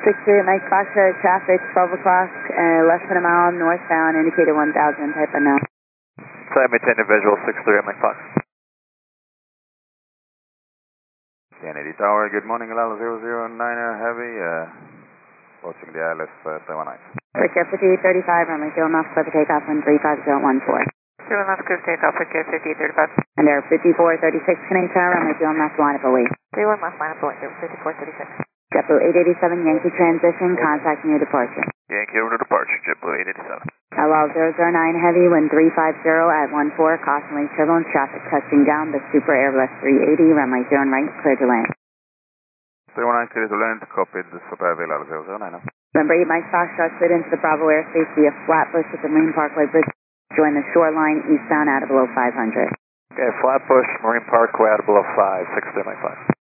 63 Mike Foxtrot, traffic 12 o'clock, less than a mile northbound, indicator 1000, type unknown. Simultaneous visual 63 Mike Fox. Kennedy Tower, good morning, Lala 009er Heavy, approaching the ILS 719. Quick 5835, runway 0 knots, clear for takeoff, wind 35014. 0 knots, clear for takeoff, quick 5835. And there 5436 Canadian Tower, runway 0 knots, line up away. 31 left, line up away, 5436. JetBlue 887 Yankee transition, contacting your departure. Yankee over to departure, JetBlue 887. LL 009 Heavy, wind 350 at 14, caution lane turbulence, traffic touching down, the Super Airbus 380, runway 0 right, clear to land. 319 clear to land, copied, Super Heavy, Lala 009er. November 8 Mike Foxtrot slid into the Bravo airspace via Flatbush at the Marine Parkway Bridge. Join the shoreline eastbound out of below 500. Okay, Flatbush, Marine Parkway, out of below 5, 63 Mike 5.